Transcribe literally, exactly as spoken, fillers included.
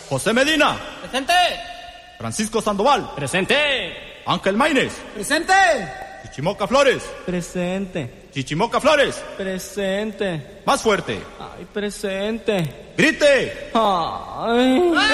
José Medina. Presente. Francisco Sandoval. Presente. Ángel Maínez. Presente. Chichimoca Flores. Presente. Chichimoca Flores. Presente. Más fuerte. Ay, presente. Grite. Ay.